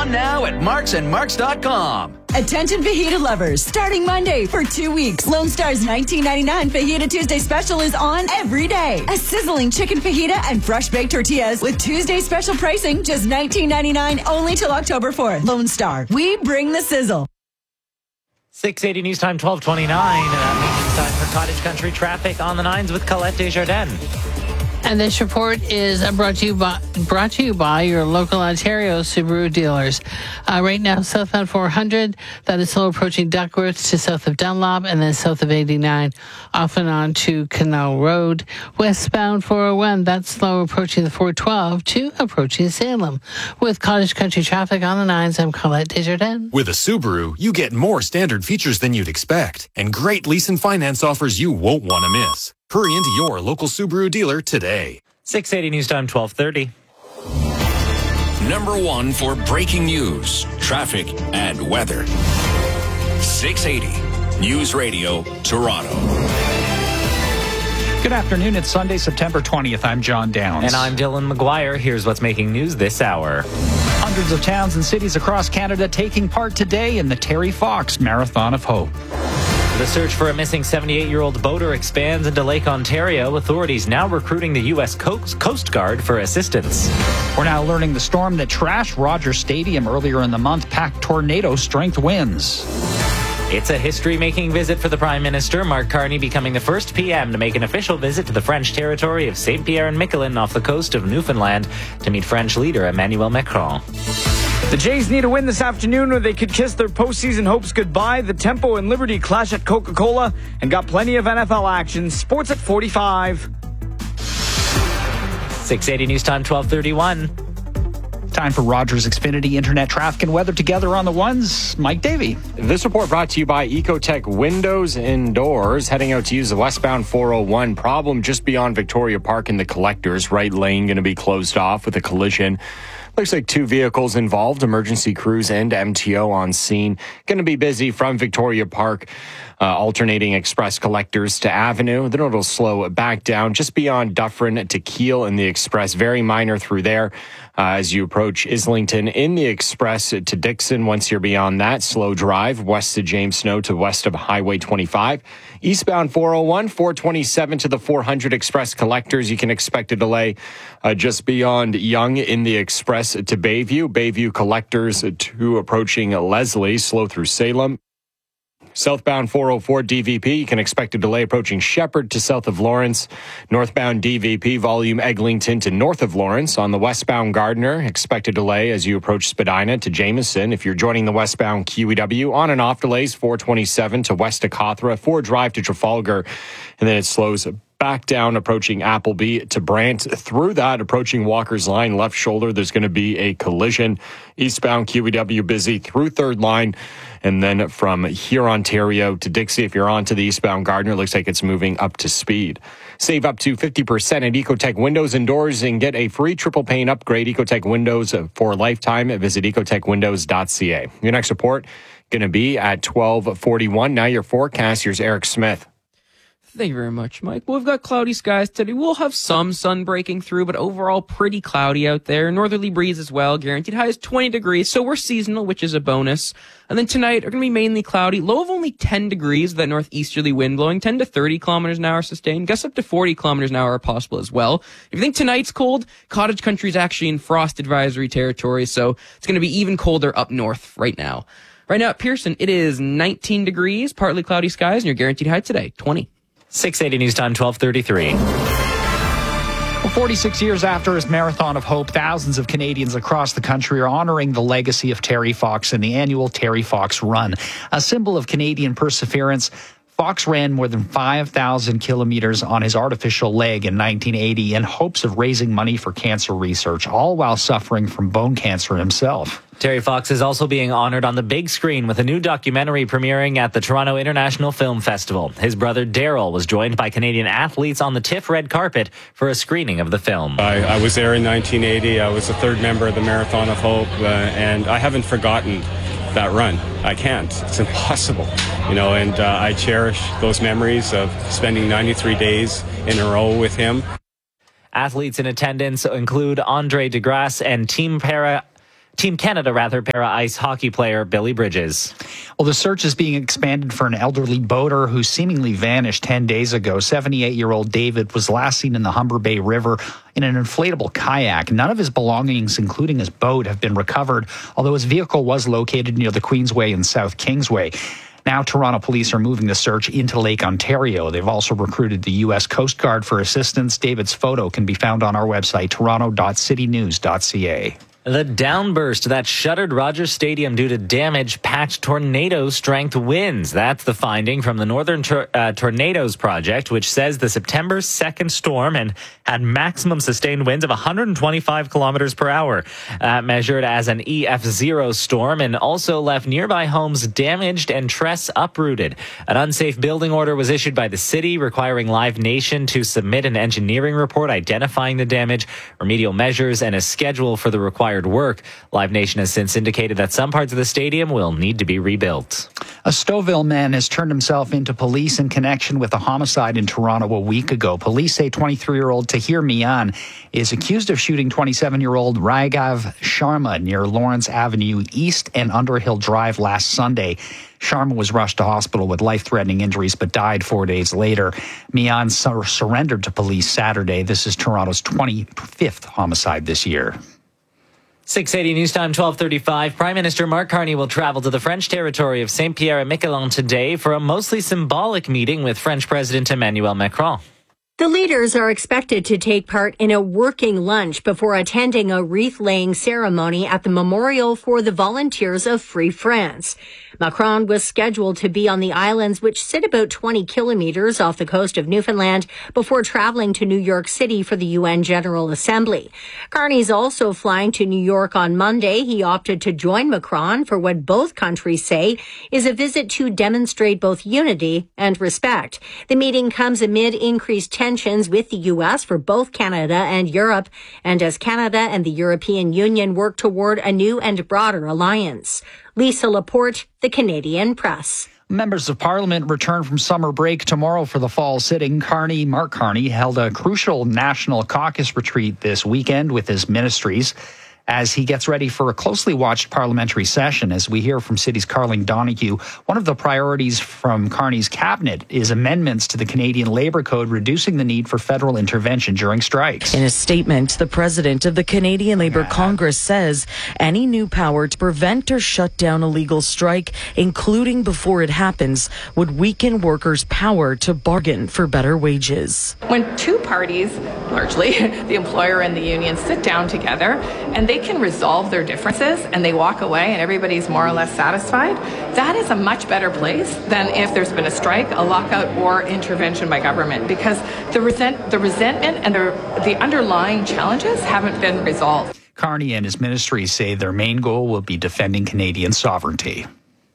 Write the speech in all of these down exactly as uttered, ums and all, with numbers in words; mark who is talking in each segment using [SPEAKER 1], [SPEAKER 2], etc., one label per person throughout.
[SPEAKER 1] on now at marks and marks dot com.
[SPEAKER 2] Attention fajita lovers. Starting Monday for two weeks, Lone Star's nineteen ninety-nine Fajita Tuesday special is on every day. A sizzling chicken fajita and fresh baked tortillas with Tuesday special pricing, just nineteen ninety-nine only till October fourth. Lone Star, we bring the sizzle.
[SPEAKER 3] six eighty News Time, twelve twenty-nine. Uh, that means it's time for Cottage Country traffic on the nines with Colette Desjardins.
[SPEAKER 4] And this report is brought to you by, brought to you by your local Ontario Subaru dealers. Uh, right now, southbound four hundred, that is slow approaching Duckworth to south of Dunlop, and then south of eighty-nine, off and on to Canal Road. Westbound four oh one, that's slow approaching the four twelve to approaching Salem. With Cottage Country traffic on the nines, I'm Colette Desjardins.
[SPEAKER 5] With a Subaru, you get more standard features than you'd expect, and great lease and finance offers you won't want to miss. Hurry into your local Subaru dealer today.
[SPEAKER 3] six eighty News Time, twelve thirty.
[SPEAKER 1] Number one for breaking news, traffic, and weather. six eighty News Radio, Toronto.
[SPEAKER 6] Good afternoon. It's Sunday, September twentieth. I'm John Downs.
[SPEAKER 3] And I'm Dylan McGuire. Here's what's making news this hour.
[SPEAKER 6] Hundreds of towns and cities across Canada taking part today in the Terry Fox Marathon of Hope.
[SPEAKER 3] The search for a missing seventy-eight-year-old boater expands into Lake Ontario. Authorities now recruiting the U S Coast, Coast Guard for assistance.
[SPEAKER 6] We're now learning the storm that trashed Rogers Stadium earlier in the month packed tornado strength winds.
[SPEAKER 3] It's a history-making visit for the Prime Minister, Mark Carney becoming the first P M to make an official visit to the French territory of Saint Pierre and Miquelon off the coast of Newfoundland to meet French leader Emmanuel Macron.
[SPEAKER 7] The Jays need a win this afternoon or they could kiss their postseason hopes goodbye. The Tempo and Liberty clash at Coca-Cola and got plenty of N F L action. Sports at forty-five.
[SPEAKER 3] six eighty News Time, twelve thirty-one.
[SPEAKER 6] Time for Rogers Xfinity Internet traffic and weather together on the ones. Mike Davey.
[SPEAKER 8] This report brought to you by Ecotech Windows and Doors. Heading out to use the westbound four oh one. Problem just beyond Victoria Park in the Collectors. Right lane going to be closed off with a collision. Looks like two vehicles involved, emergency crews and M T O on scene. Going to be busy from Victoria Park, uh, alternating express collectors to Avenue. Then it'll slow back down just beyond Dufferin to Keele in the express. Very minor through there uh, as you approach Islington in the express to Dixon. Once you're beyond that, slow drive west to James Snow to west of Highway twenty-five. Eastbound four oh one, four twenty-seven to the four hundred express collectors. You can expect a delay uh, just beyond Yonge in the express to Bayview. Bayview collectors to approaching Leslie, slow through Salem. Southbound four oh four D V P, you can expect a delay approaching Shepherd to south of Lawrence. Northbound D V P, volume Eglinton to north of Lawrence. On the westbound Gardiner, expect a delay as you approach Spadina to Jameson. If you're joining the westbound Q E W, on and off delays, four twenty-seven to west of Cawthra, four drive to Trafalgar, and then it slows back down approaching Appleby to Brant. Through that, approaching Walker's Line, left shoulder, there's going to be a collision. Eastbound Q E W busy through third line. And then from here, Ontario to Dixie, if you're on to the eastbound Gardiner, looks like it's moving up to speed. Save up to fifty percent at Ecotech Windows and Doors and get a free triple pane upgrade. Ecotech Windows for a lifetime. Visit ecotech windows dot c a. Your next report going to be at twelve forty-one. Now your forecast. Here's Eric Smith.
[SPEAKER 9] Thank you very much, Mike. Well, we've got cloudy skies today. We'll have some sun breaking through, but overall pretty cloudy out there. Northerly breeze as well. Guaranteed high is twenty degrees, so we're seasonal, which is a bonus. And then tonight are going to be mainly cloudy. Low of only ten degrees with that northeasterly wind blowing. ten to thirty kilometers an hour sustained. Gusts up to forty kilometers an hour are possible as well. If you think tonight's cold, Cottage Country is actually in frost advisory territory, so it's going to be even colder up north right now. Right now at Pearson, it is nineteen degrees, partly cloudy skies, and your guaranteed high today, twenty.
[SPEAKER 3] six eighty News Time, twelve thirty-three.
[SPEAKER 6] Well, forty-six years after his Marathon of Hope, thousands of Canadians across the country are honoring the legacy of Terry Fox in the annual Terry Fox Run. A symbol of Canadian perseverance, Fox ran more than five thousand kilometers on his artificial leg in nineteen eighty in hopes of raising money for cancer research, all while suffering from bone cancer himself.
[SPEAKER 3] Terry Fox is also being honored on the big screen with a new documentary premiering at the Toronto International Film Festival. His brother Daryl was joined by Canadian athletes on the TIFF red carpet for a screening of the film.
[SPEAKER 10] I, I was there in nineteen eighty. I was the third member of the Marathon of Hope, uh, and I haven't forgotten that run. I can't. It's impossible. You know, and uh, I cherish those memories of spending ninety-three days in a row with him.
[SPEAKER 3] Athletes in attendance include Andre DeGrasse and team para Team Canada, rather, para ice hockey player Billy Bridges.
[SPEAKER 6] Well, the search is being expanded for an elderly boater who seemingly vanished ten days ago. seventy-eight-year-old David was last seen in the Humber Bay River in an inflatable kayak. None of his belongings, including his boat, have been recovered, although his vehicle was located near the Queensway and South Kingsway. Now, Toronto police are moving the search into Lake Ontario. They've also recruited the U S Coast Guard for assistance. David's photo can be found on our website, toronto dot city news dot c a.
[SPEAKER 3] The downburst that shuttered Rogers Stadium due to damage packed tornado-strength winds. That's the finding from the Northern Tor- uh, Tornadoes Project, which says the September second storm and had maximum sustained winds of one hundred twenty-five kilometers per hour, uh, measured as an E F zero storm, and also left nearby homes damaged and tress uprooted. An unsafe building order was issued by the city, requiring Live Nation to submit an engineering report identifying the damage, remedial measures, and a schedule for the required work. Live Nation has since indicated that some parts of the stadium will need to be rebuilt.
[SPEAKER 6] A Stouffville man has turned himself into police in connection with a homicide in Toronto a week ago. Police say twenty-three-year-old Tahir Mian is accused of shooting twenty-seven-year-old Raghav Sharma near Lawrence Avenue East and Underhill Drive last Sunday. Sharma was rushed to hospital with life-threatening injuries but died four days later. Mian sur- surrendered to police Saturday. This is Toronto's twenty-fifth homicide this year.
[SPEAKER 3] six eighty News Time, twelve thirty-five. Prime Minister Mark Carney will travel to the French territory of Saint-Pierre and Miquelon today for a mostly symbolic meeting with French President Emmanuel Macron.
[SPEAKER 11] The leaders are expected to take part in a working lunch before attending a wreath-laying ceremony at the Memorial for the Volunteers of Free France. Macron was scheduled to be on the islands, which sit about twenty kilometers off the coast of Newfoundland, before traveling to New York City for the U N General Assembly. Carney's also flying to New York on Monday. He opted to join Macron for what both countries say is a visit to demonstrate both unity and respect. The meeting comes amid increased tensions with the U S for both Canada and Europe, and as Canada and the European Union work toward a new and broader alliance. Lisa Laporte, The Canadian Press.
[SPEAKER 6] Members of Parliament return from summer break tomorrow for the fall sitting. Carney, Mark Carney, held a crucial National Caucus retreat this weekend with his ministries as he gets ready for a closely watched parliamentary session. As we hear from City's Carling Donahue, one of the priorities from Carney's cabinet is amendments to the Canadian Labour Code, reducing the need for federal intervention during strikes.
[SPEAKER 12] In a statement, the president of the Canadian Labour Congress says any new power to prevent or shut down a legal strike, including before it happens, would weaken workers' power to bargain for better wages.
[SPEAKER 13] When two parties, largely the employer and the union, sit down together and they can resolve their differences and they walk away and everybody's more or less satisfied, that is a much better place than if there's been a strike, a lockout, or intervention by government, because the resent, the resentment and the, the underlying challenges haven't been resolved.
[SPEAKER 6] Carney and his ministry say their main goal will be defending Canadian sovereignty.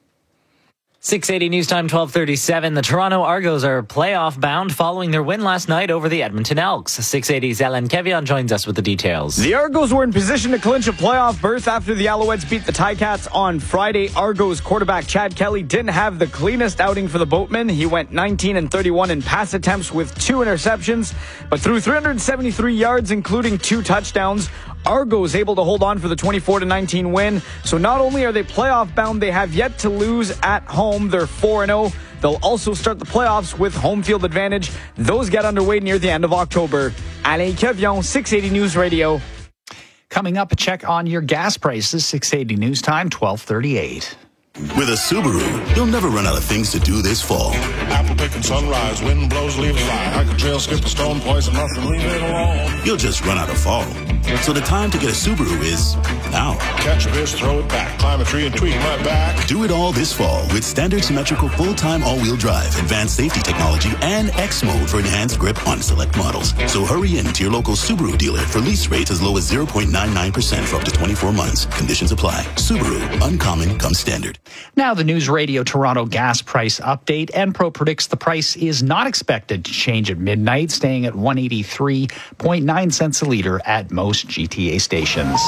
[SPEAKER 3] six eighty News Time, twelve thirty-seven. The Toronto Argos are playoff bound following their win last night over the Edmonton Elks. six eighty's Ellen Kevion joins us with the details.
[SPEAKER 7] The Argos were in position to clinch a playoff berth after the Alouettes beat the Ticats on Friday. Argos quarterback Chad Kelly didn't have the cleanest outing for the Boatmen. He went nineteen and thirty-one in pass attempts with two interceptions, but threw three hundred seventy-three yards, including two touchdowns. Argos able to hold on for the twenty-four to nineteen win. So not only are they playoff bound, they have yet to lose at home. They're four and oh. They'll also start the playoffs with home field advantage. Those get underway near the end of October. Alain Kevion, six eighty News Radio.
[SPEAKER 6] Coming up, a check on your gas prices. six eighty News Time, twelve thirty-eight.
[SPEAKER 14] With a Subaru, you'll never run out of things to do this fall.
[SPEAKER 15] Apple picking sunrise, wind blows, leaves fly. Hike a trail, skip a stone, poison nothing, leave it alone.
[SPEAKER 14] You'll just run out of fall. So the time to get a Subaru is now.
[SPEAKER 15] Catch a fish, throw it back, climb a tree and tweak my back.
[SPEAKER 14] Do it all this fall with standard symmetrical full-time all-wheel drive, advanced safety technology, and X mode for enhanced grip on select models. So hurry in to your local Subaru dealer for lease rates as low as zero point nine nine percent for up to twenty-four months. Conditions apply. Subaru, uncommon comes standard.
[SPEAKER 6] Now the News Radio Toronto gas price update. Enpro predicts the price is not expected to change at midnight, staying at one hundred eighty-three point nine cents a litre at most G T A stations.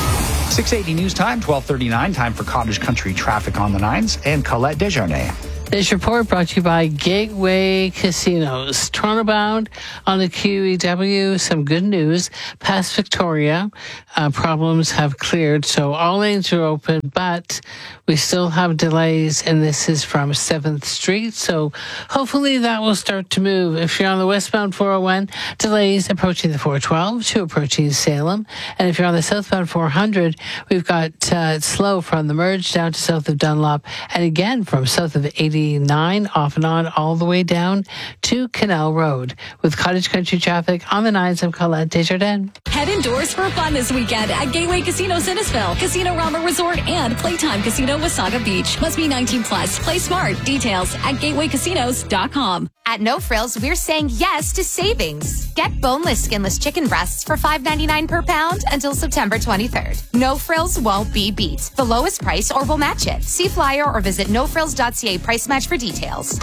[SPEAKER 6] six eighty News Time, twelve thirty-nine. Time for Cottage Country traffic on the nines and Colette Desjardins.
[SPEAKER 4] This report brought to you by Gateway Casinos. Toronto bound on the Q E W. Some good news. Past Victoria, uh, problems have cleared, so all lanes are open, but we still have delays, and this is from seventh Street, so hopefully that will start to move. If you're on the westbound four oh one, delays approaching the four twelve to approaching Salem, and if you're on the southbound four hundred, we've got uh, slow from the merge down to south of Dunlop, and again from south of eighty-nine off and on all the way down to Canal Road. With Cottage Country traffic on the nines, I'm Colette Desjardins.
[SPEAKER 16] Head indoors for fun this weekend at Gateway Casino Innisfil, Casino Rama Resort, and Playtime Casino Wasaga Beach. Must be nineteen plus. Play smart. Details at gateway casinos dot com.
[SPEAKER 17] At No Frills, we're saying yes to savings. Get boneless, skinless chicken breasts for five ninety-nine per pound until September twenty-third. No Frills won't be beat. The lowest price or we'll match it. See flyer or visit no frills dot c a price match for details.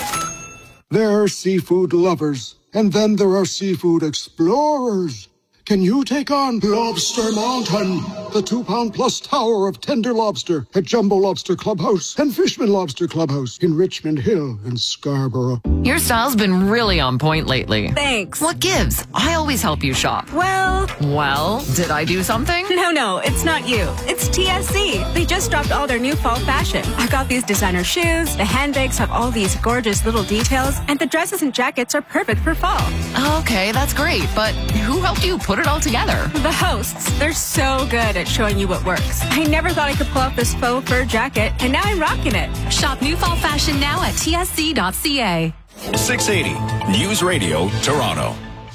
[SPEAKER 18] There are seafood lovers, and then there are seafood explorers. Can you take on Lobster Mountain, the two-pound plus tower of tender lobster at Jumbo Lobster Clubhouse and Fishman Lobster Clubhouse in Richmond Hill and Scarborough?
[SPEAKER 19] Your style's been really on point lately.
[SPEAKER 20] Thanks.
[SPEAKER 19] What gives? I always help you shop.
[SPEAKER 20] Well...
[SPEAKER 19] Well, did I do something?
[SPEAKER 20] No, no, it's not you. It's T S C. They just dropped all their new fall fashion. I got these designer shoes, the handbags have all these gorgeous little details, and the dresses and jackets are perfect for fall.
[SPEAKER 19] Okay, that's great, but who helped you put it all together?
[SPEAKER 20] The hosts. They're so good at showing you what works. I never thought I could pull off this faux fur jacket, and now I'm rocking it.
[SPEAKER 17] Shop new fall fashion now at T S C dot c a.
[SPEAKER 1] six eighty News Radio, Toronto.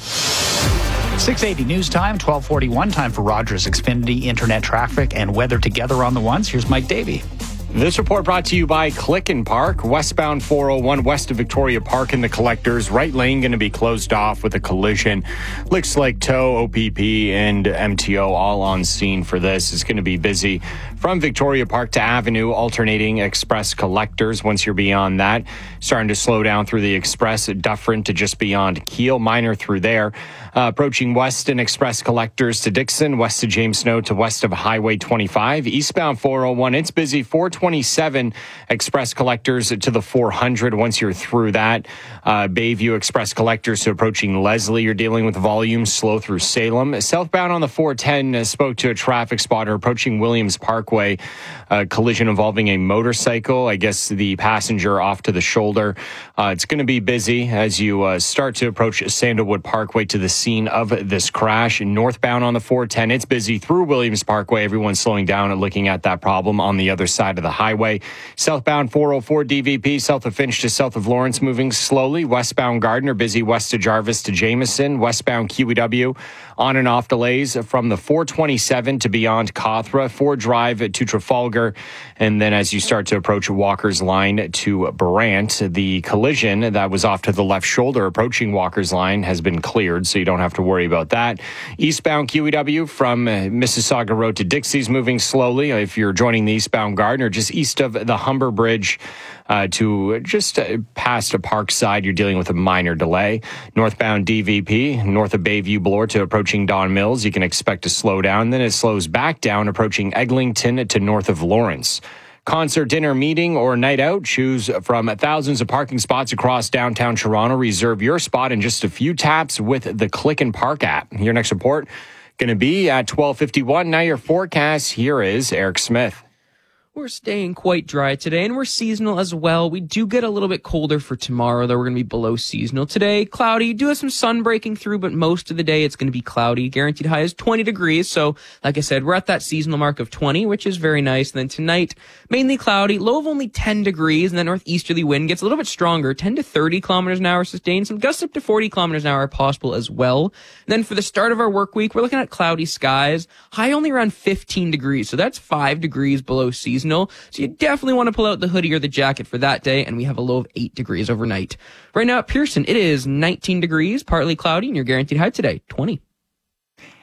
[SPEAKER 6] six eighty News Time, twelve forty-one. Time for Rogers Xfinity internet traffic and weather together on the ones. Here's Mike Davey.
[SPEAKER 8] This report brought to you by Click and Park. Westbound four oh one west of Victoria Park in the Collectors. Right lane going to be closed off with a collision. Looks like Tow, O P P, and M T O all on scene for this. It's going to be busy from Victoria Park to Avenue, alternating Express Collectors. Once you're beyond that, starting to slow down through the Express at Dufferin to just beyond Kiel. Minor through there. Uh, approaching Weston Express Collectors to Dixon, west to James Snow to west of Highway twenty-five. Eastbound four oh one, it's busy. four twenty-seven Express Collectors to the four hundred. Once you're through that, uh, Bayview Express Collectors to approaching Leslie. You're dealing with volume slow through Salem. Southbound on the four ten, uh, spoke to a traffic spotter approaching Williams Parkway. A collision involving a motorcycle. I guess the passenger off to the shoulder. Uh, it's going to be busy as you uh, start to approach Sandalwood Parkway to the scene of this crash. Northbound on the four ten, it's busy through Williams Parkway. Everyone's slowing down and looking at that problem on the other side of the highway. Southbound four oh four D V P, south of Finch to south of Lawrence, moving slowly. Westbound Gardner, busy west to Jarvis to Jameson. Westbound Q E W, on and off delays from the four twenty-seven to beyond Cothra. Ford Drive to Trafalgar. And then as you start to approach Walker's Line to Brant, the collision that was off to the left shoulder approaching Walker's Line has been cleared, so you don't have to worry about that. Eastbound Q E W from Mississauga Road to Dixie's moving slowly. If you're joining the eastbound Gardner, just east of the Humber Bridge uh, to just uh, past a Parkside, you're dealing with a minor delay. Northbound D V P, north of Bayview Bloor to approaching Don Mills, you can expect to slow down. Then it slows back down approaching Eglinton to north of Lawrence. Concert, dinner, meeting, or night out, choose from thousands of parking spots across downtown Toronto. Reserve your spot in just a few taps with the Click and Park app. Your next report going to be at twelve fifty-one. Now your forecast, here is Eric Smith.
[SPEAKER 9] We're staying quite dry today, and we're seasonal as well. We do get a little bit colder for tomorrow, though we're going to be below seasonal. Today, cloudy. You do have some sun breaking through, but most of the day it's going to be cloudy. Guaranteed high is twenty degrees. So, like I said, we're at that seasonal mark of twenty, which is very nice. And then tonight, mainly cloudy, low of only ten degrees, and then northeasterly wind gets a little bit stronger, ten to thirty kilometers an hour sustained. Some gusts up to forty kilometers an hour are possible as well. And then for the start of our work week, we're looking at cloudy skies, high only around fifteen degrees. So that's five degrees below seasonal. So you definitely want to pull out the hoodie or the jacket for that day, and we have a low of eight degrees overnight. Right now at Pearson, it is nineteen degrees, partly cloudy, and your guaranteed high today, twenty.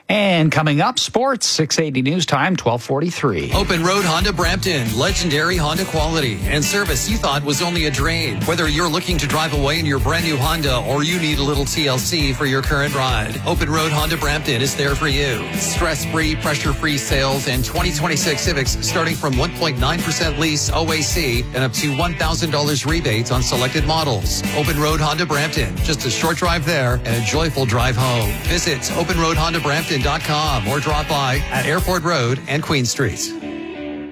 [SPEAKER 6] And coming up, sports, six eighty News Time, twelve forty-three.
[SPEAKER 21] Open Road Honda Brampton, legendary Honda quality and service you thought was only a drain. Whether you're looking to drive away in your brand new Honda or you need a little T L C for your current ride, Open Road Honda Brampton is there for you. Stress-free, pressure-free sales and twenty twenty-six Civics starting from one point nine percent lease O A C and up to one thousand dollars rebates on selected models. Open Road Honda Brampton, just a short drive there and a joyful drive home. Visit open road honda brampton dot com or drop by at Airport Road and Queen Street.